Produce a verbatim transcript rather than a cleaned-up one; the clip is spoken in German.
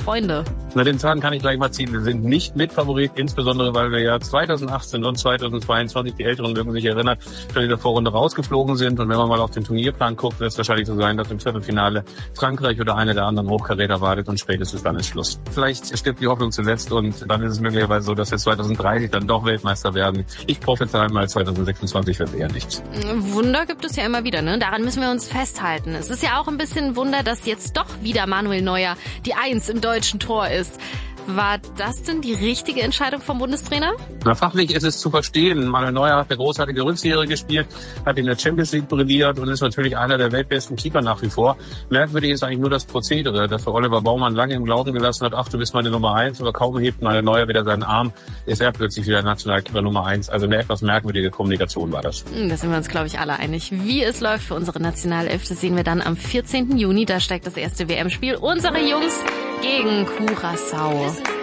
Freunde? Na, den Zahn kann ich gleich mal ziehen. Wir sind nicht Mitfavorit, insbesondere weil wir ja zweitausendachtzehn und zweitausendzweiundzwanzig, die Älteren mögen sich erinnern, schon in der Vorrunde rausgeflogen sind. Und wenn man mal auf den Turnierplan guckt, wird es wahrscheinlich so sein, dass im Viertelfinale Frankreich oder eine der anderen Hochkaräter wartet und spätestens dann ist Schluss. Vielleicht stirbt die Hoffnung zuletzt und dann ist es möglicherweise so, dass wir zweitausenddreißig dann doch Weltmeister werden. Ich prophezei mal, zweitausendsechsundzwanzig wird eher nichts. Wunder gibt es ja immer wieder, ne? Daran müssen wir uns festhalten. Es ist ja auch ein bisschen ein Wunder, dass jetzt doch wieder Manuel Neuer die Eins im deutschen Tor ist. War das denn die richtige Entscheidung vom Bundestrainer? Na, fachlich ist es zu verstehen. Manuel Neuer hat eine großartige Rückserie gespielt, hat in der Champions League brilliert und ist natürlich einer der weltbesten Keeper nach wie vor. Merkwürdig ist eigentlich nur das Prozedere, das für Oliver Baumann lange im Glauben gelassen hat, ach, du bist meine Nummer eins, aber kaum hebt Manuel Neuer wieder seinen Arm, ist er plötzlich wieder Nationalkeeper Nummer eins. Also eine etwas merkwürdige Kommunikation war das. Da sind wir uns, glaube ich, alle einig. Wie es läuft für unsere Nationalelf, das sehen wir dann am vierzehnten Juni. Da steigt das erste W M-Spiel. Unsere Jungs gegen Curaçao.